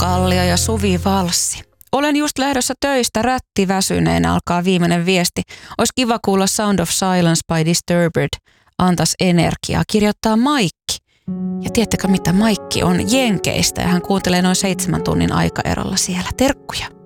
Kallio ja Suvi Valssi. Olen just lähdössä töistä rättiväsyneenä, alkaa viimeinen viesti. Olisi kiva kuulla Sound of Silence by Disturbed. Antas energiaa, kirjoittaa Maikki. Ja tiedättekö mitä, Maikki on Jenkeistä ja hän kuuntelee noin 7 tunnin aikaerolla siellä. Terkkuja!